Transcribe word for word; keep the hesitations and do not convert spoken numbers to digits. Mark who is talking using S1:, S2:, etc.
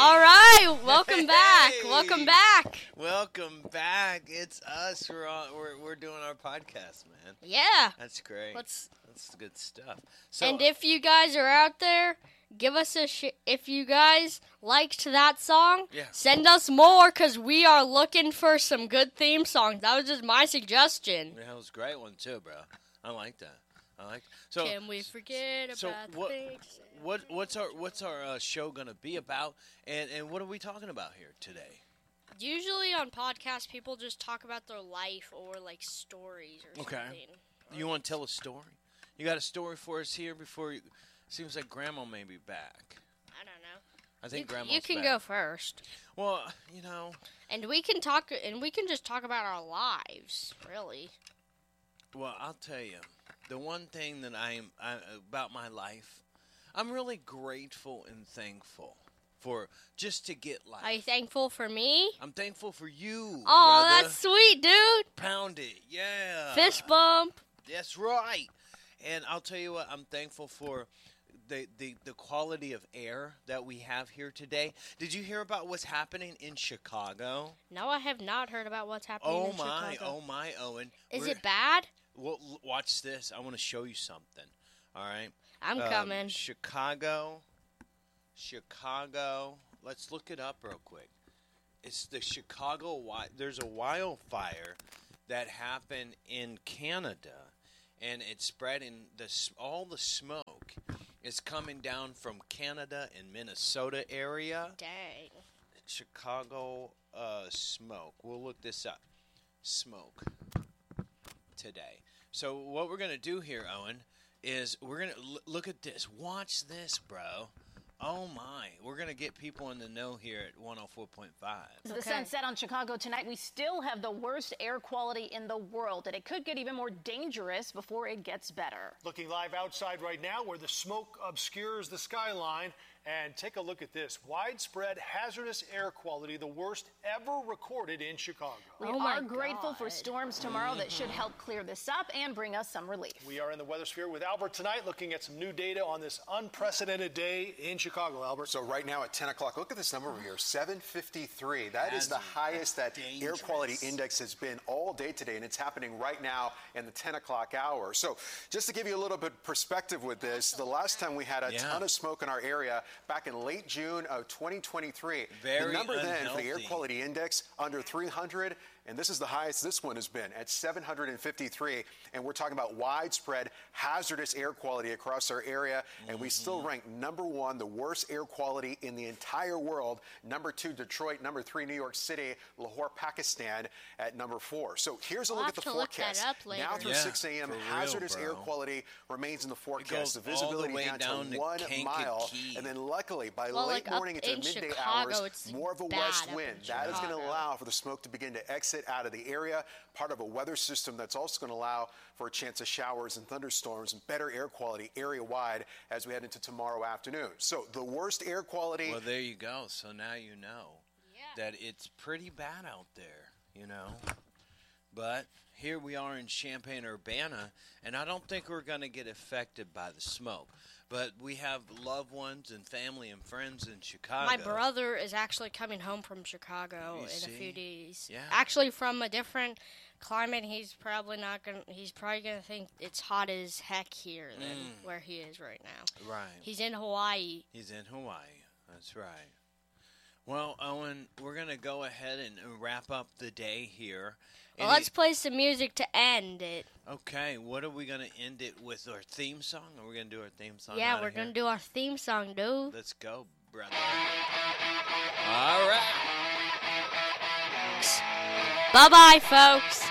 S1: All right, welcome back. Hey. Welcome back.
S2: Welcome back. It's us. We're on, we're we're doing our podcast, man.
S1: Yeah.
S2: That's great.
S1: Let's.
S2: That's good stuff. So,
S1: and if you guys are out there, give us a sh- if you guys liked that song,
S2: yeah.
S1: send us more because we are looking for some good theme songs. That was just my suggestion.
S2: Yeah, that was a great one too, bro. I like that. I like. So
S1: can we forget
S2: so
S1: about
S2: what,
S1: the things?
S2: What what's our what's our uh, show gonna be about, and and what are we talking about here today?
S1: Usually on podcasts, people just talk about their life or like stories or
S2: okay.
S1: something.
S2: You want to tell a story? You got a story for us here before you... Seems like Grandma may be back.
S1: I don't know.
S2: I think
S1: you,
S2: Grandma's
S1: You can
S2: back.
S1: go first.
S2: Well, you know...
S1: And we can talk, and we can just talk about our lives, really.
S2: Well, I'll tell you, the one thing that I'm I, about my life, I'm really grateful and thankful for just to get life.
S1: Are you thankful for me?
S2: I'm thankful for you.
S1: Oh,
S2: brother.
S1: that's sweet, dude.
S2: Pound it, yeah.
S1: Fist bump.
S2: That's right. And I'll tell you what, I'm thankful for the, the, the quality of air that we have here today. Did you hear about what's happening in Chicago?
S1: No, I have not heard about what's happening
S2: oh
S1: in
S2: my,
S1: Chicago.
S2: Oh, my, Owen.
S1: Is
S2: We're,
S1: it bad?
S2: Well, watch this. I want to show you something. All right?
S1: I'm
S2: um,
S1: coming.
S2: Chicago. Chicago. Let's look it up real quick. It's the Chicago. There's a wildfire that happened in Canada. And it's spreading, the, all the smoke is coming down from Canada and Minnesota area.
S1: Dang.
S2: Chicago uh, smoke. We'll look this up. Smoke today. So what we're going to do here, Owen, is we're going to l- look at this. Watch this, bro. Oh, my. We're going to get people in the know here at one oh four point five.
S3: Okay. The sun set on Chicago tonight. We still have the worst air quality in the world, and it could get even more dangerous before it gets better.
S4: Looking live outside right now where the smoke obscures the skyline. And take a look at this. Widespread hazardous air quality, the worst ever recorded in Chicago.
S3: We
S1: oh
S3: are
S1: God.
S3: grateful for storms tomorrow mm-hmm. that should help clear this up and bring us some relief.
S4: We are in the weather sphere with Albert tonight, looking at some new data on this unprecedented day in Chicago, Albert.
S5: So right now at ten o'clock, look at this number over here, seven fifty-three. That That's is the highest that dangerous. Air quality index has been all day today, and it's happening right now in the ten o'clock hour. So just to give you a little bit perspective with this, the last time we had a yeah. ton of smoke in our area, back in late June of twenty twenty-three.
S2: Very
S5: the number
S2: unhealthy.
S5: Then for the air quality index under three hundred, and this is the highest this one has been at seven hundred fifty-three. And we're talking about widespread hazardous air quality across our area, and mm-hmm. we still rank number one, the worst air quality in the entire world. Number two, Detroit. Number three, New York City. Lahore, Pakistan at number four. So here's a
S1: we'll
S5: look at the forecast. Now through
S2: yeah,
S5: six a.m., hazardous
S2: real,
S5: air quality remains in the forecast. The
S2: the
S5: visibility
S2: down,
S5: down to,
S2: to
S5: one
S2: Kankakee.
S5: mile, and then luckily by
S1: well,
S5: late
S1: like
S5: morning into the midday
S1: Chicago,
S5: hours, more of a west wind. That is going to allow for the smoke to begin to exit out of the area, part of a weather system that's also going to allow for a chance of showers and thunderstorms and better air quality area-wide as we head into tomorrow afternoon. So the worst air quality...
S2: Well, there you go. So now you know
S1: yeah.
S2: that it's pretty bad out there, you know. But here we are in Champaign-Urbana, and I don't think we're going to get affected by the smoke. But we have loved ones and family and friends in Chicago.
S1: My brother is actually coming home from Chicago
S2: you
S1: in
S2: see?
S1: a few days.
S2: Yeah.
S1: Actually, from a different climate. He's probably not gonna. He's probably gonna think it's hot as heck here than
S2: Mm.
S1: where he is right now.
S2: Right.
S1: He's in Hawaii.
S2: He's in Hawaii. That's right. Well, Owen, we're going to go ahead and wrap up the day here.
S1: Well, let's play some music to end it.
S2: Okay, what are we going to end it with? Our theme song? Are we going to do our theme song?
S1: Yeah, we're going to do our theme song, dude.
S2: Let's go, brother. All right.
S1: Bye-bye, folks.